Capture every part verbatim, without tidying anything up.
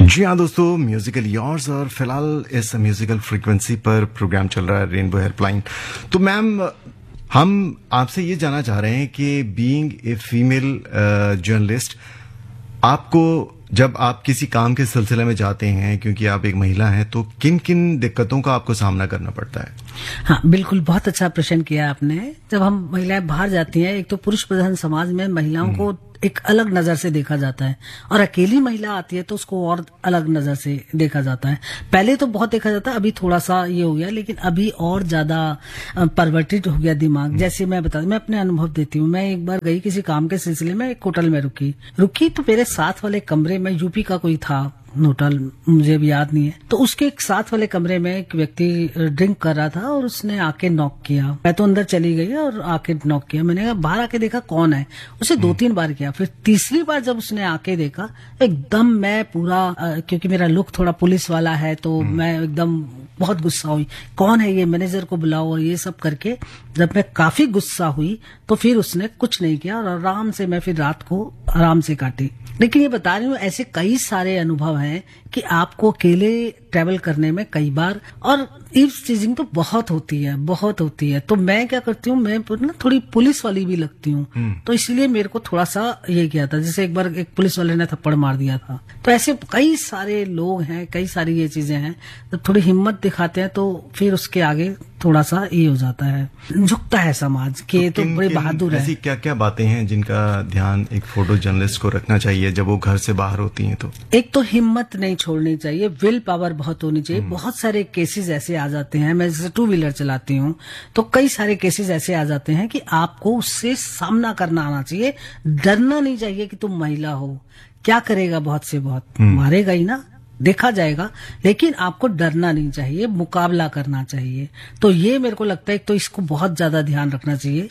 जी हाँ दोस्तों, musical yours और फिलहाल इस म्यूजिकल फ्रीक्वेंसी पर प्रोग्राम चल रहा है रेनबो हेल्पलाइन। तो मैम, हम आपसे ये जानना चाह रहे हैं कि बीइंग ए फीमेल जर्नलिस्ट, आपको जब आप किसी काम के सिलसिले में जाते हैं, क्योंकि आप एक महिला हैं, तो किन किन दिक्कतों का आपको सामना करना पड़ता है? हाँ, बिल्कुल, बहुत अच्छा प्रश्न किया आपने। जब हम महिलाएं बाहर जाती हैं, एक तो पुरुष प्रधान समाज में महिलाओं को एक अलग नजर से देखा जाता है, और अकेली महिला आती है तो उसको और अलग नजर से देखा जाता है। पहले तो बहुत देखा जाता है, अभी थोड़ा सा ये हो गया, लेकिन अभी और ज्यादा परवर्तित हो गया दिमाग। जैसे मैं बता मैं अपने अनुभव देती हूँ। मैं एक बार गई किसी काम के सिलसिले में, एक होटल में रुकी रुकी तो मेरे साथ वाले कमरे में यूपी का कोई था होटल, मुझे भी याद नहीं है, तो उसके एक साथ वाले कमरे में एक व्यक्ति ड्रिंक कर रहा था और उसने आके नॉक किया। मैं तो अंदर चली गई और आके नॉक किया। मैंने कहा बाहर आके देखा कौन है, उसे दो तीन बार किया। फिर तीसरी बार जब उसने आके देखा, एकदम मैं पूरा, क्योंकि मेरा लुक थोड़ा पुलिस वाला है, तो मैं एकदम बहुत गुस्सा हुई। कौन है ये, मैनेजर को बुलाओ, और ये सब करके जब मैं काफी गुस्सा हुई तो फिर उसने कुछ नहीं किया और आराम से मैं फिर रात को आराम से काटी। लेकिन ये बता रही हूँ, ऐसे कई सारे अनुभव हैं कि आपको अकेले ट्रैवल करने में कई बार, और इस चीजिंग तो बहुत होती है, बहुत होती है। तो मैं क्या करती हूँ, मैं ना थोड़ी पुलिस वाली भी लगती हूँ, तो इसलिए मेरे को थोड़ा सा ये किया था। जैसे एक बार एक पुलिस वाले ने थप्पड़ मार दिया था। तो ऐसे कई सारे लोग हैं, कई सारी ये चीजें हैं। जब थोड़ी हिम्मत दिखाते हैं तो फिर उसके आगे थोड़ा सा ये हो जाता है, झुकता है समाज के, तो, तो बड़े बहादुर है। ऐसी क्या क्या बातें हैं जिनका ध्यान एक फोटो जर्नलिस्ट को रखना चाहिए जब वो घर से बाहर होती हैं? तो एक तो हिम्मत नहीं छोड़नी चाहिए, विल पावर बहुत होनी चाहिए। बहुत सारे केसेस ऐसे आ जाते हैं, मैं जैसे टू व्हीलर चलाती हूँ तो कई सारे केसेस ऐसे आ जाते हैं कि आपको उससे सामना करना आना चाहिए। डरना नहीं चाहिए कि तुम महिला हो, क्या करेगा, बहुत से बहुत मारेगा ही ना, देखा जाएगा, लेकिन आपको डरना नहीं चाहिए, मुकाबला करना चाहिए। तो ये मेरे को लगता है, तो इसको बहुत ज्यादा ध्यान रखना चाहिए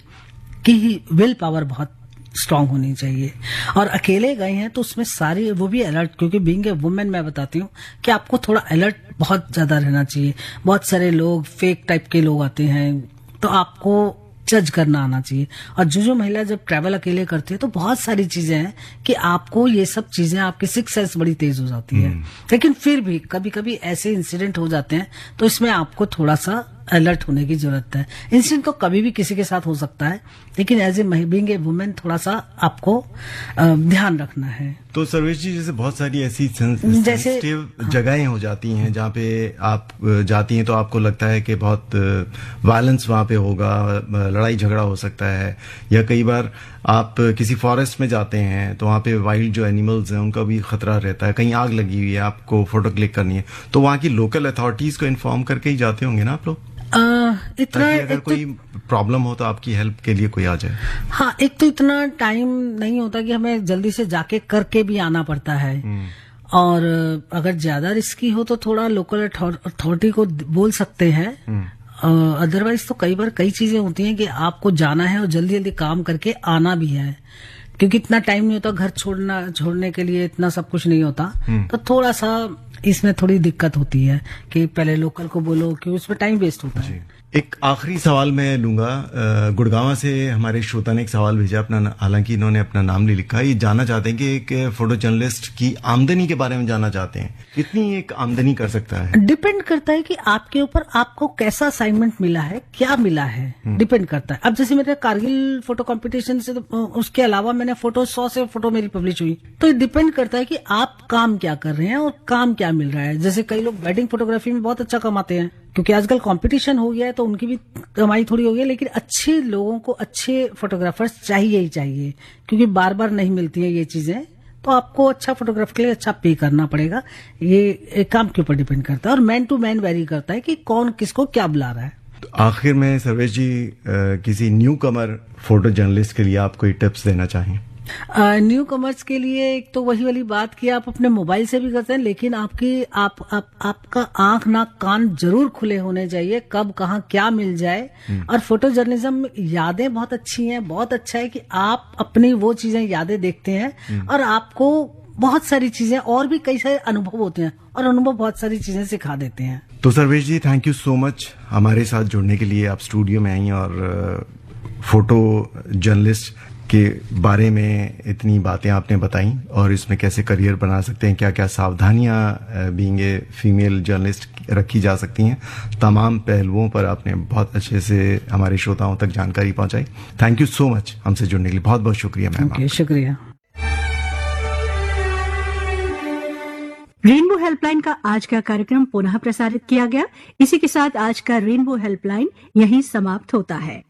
कि विल पावर बहुत स्ट्रांग होनी चाहिए। और अकेले गए हैं तो उसमें सारी वो भी अलर्ट, क्योंकि बीइंग ए वुमेन मैं बताती हूँ कि आपको थोड़ा अलर्ट बहुत ज्यादा रहना चाहिए। बहुत सारे लोग फेक टाइप के लोग आते हैं, तो आपको जज करना आना चाहिए। और जो जो महिला जब ट्रैवल अकेले करती है तो बहुत सारी चीजें हैं कि आपको ये सब चीजें, आपकी सिक्स सेंस बड़ी तेज हो जाती है। लेकिन फिर भी कभी कभी ऐसे इंसिडेंट हो जाते हैं, तो इसमें आपको थोड़ा सा अलर्ट होने की जरूरत है। इंसिडेंट तो कभी भी किसी के साथ हो सकता है, लेकिन as a being a women थोड़ा सा आपको ध्यान रखना है। तो सर्वेश जी, जैसे बहुत सारी ऐसी सेंसिटिव हाँ। जगहें हो जाती हैं जहाँ पे आप जाती हैं तो आपको लगता है कि बहुत वायलेंस वहाँ पे होगा, लड़ाई झगड़ा हो सकता है, या कई बार आप किसी फॉरेस्ट में जाते हैं तो वहाँ पे वाइल्ड जो एनिमल्स हैं उनका भी खतरा रहता है, कहीं आग लगी हुई है, आपको फोटो क्लिक करनी है, तो वहाँ की लोकल अथॉरिटीज को इन्फॉर्म करके ही जाते होंगे ना आप लोग? आ, इतना अगर तो, कोई प्रॉब्लम हो तो आपकी हेल्प के लिए कोई आ जाए। हाँ, एक तो इतना टाइम नहीं होता कि हमें जल्दी से जाके करके भी आना पड़ता है, और अगर ज्यादा रिस्की हो तो थोड़ा लोकल अथॉरिटी को बोल सकते हैं। अदरवाइज तो कई बार कई चीजें होती हैं कि आपको जाना है और जल्दी जल्दी काम करके आना भी है, क्योंकि इतना टाइम नहीं होता घर छोड़ना छोड़ने के लिए, इतना सब कुछ नहीं होता। तो थोड़ा सा इसमें थोड़ी दिक्कत होती है कि पहले लोकल को बोलो, कि उसमें टाइम वेस्ट होता है। एक आखिरी सवाल मैं लूंगा, गुड़गांव से हमारे श्रोता ने एक सवाल भेजा, अपना, हालांकि इन्होंने अपना नाम नहीं लिखा। ये जानना चाहते हैं कि एक फोटो जर्नलिस्ट की आमदनी के बारे में जानना चाहते हैं, कितनी एक आमदनी कर सकता है? डिपेंड करता है कि आपके ऊपर आपको कैसा असाइनमेंट मिला है, क्या मिला है, डिपेंड करता है। अब जैसे मेरे कारगिल फोटो कंपटीशन से, तो उसके अलावा मैंने फोटो सौ से फोटो मेरी पब्लिश हुई, तो ये डिपेंड करता है कि आप काम क्या कर रहे हैं और काम क्या मिल रहा है। जैसे कई लोग वेडिंग फोटोग्राफी में बहुत अच्छा कमाते हैं, क्योंकि आजकल कंपटीशन हो गया है तो उनकी भी कमाई थोड़ी हो गई है, लेकिन अच्छे लोगों को अच्छे फोटोग्राफर्स चाहिए ही चाहिए, क्योंकि बार बार नहीं मिलती है ये चीजें। तो आपको अच्छा फोटोग्राफ के लिए अच्छा पे करना पड़ेगा। ये काम के ऊपर डिपेंड करता है, और मैन टू मैन वेरी करता है कि कौन किसको क्या बुला रहा है। तो आखिर में सर्वेश जी, आ, किसी न्यू कमर फोटो जर्नलिस्ट के लिए आप कोई टिप्स देना चाहें? न्यू कमर्स के लिए एक तो वही वाली बात कि आप अपने मोबाइल से भी करते हैं, लेकिन आपकी आप, आप आपका आंख नाक कान जरूर खुले होने चाहिए, कब कहाँ क्या मिल जाए। और फोटो जर्नलिज्म, यादें बहुत अच्छी हैं, बहुत अच्छा है कि आप अपनी वो चीजें यादें देखते हैं, और आपको बहुत सारी चीजें और भी कई सारे अनुभव होते हैं, और अनुभव बहुत सारी चीजें सिखा देते हैं। तो सर्वेश जी, थैंक यू सो मच हमारे साथ जुड़ने के लिए। आप स्टूडियो में आई और फोटो जर्नलिस्ट के बारे में इतनी बातें आपने बताई और इसमें कैसे करियर बना सकते हैं, क्या क्या सावधानियां बीइंग ए फीमेल जर्नलिस्ट रखी जा सकती हैं, तमाम पहलुओं पर आपने बहुत अच्छे से हमारे श्रोताओं तक जानकारी पहुंचाई। थैंक यू सो मच हमसे जुड़ने के लिए, बहुत बहुत शुक्रिया मैम। okay, शुक्रिया। रेनबो हेल्पलाइन का आज का कार्यक्रम पुनः प्रसारित किया गया। इसी के साथ आज का रेनबो हेल्पलाइन यहीं समाप्त होता है।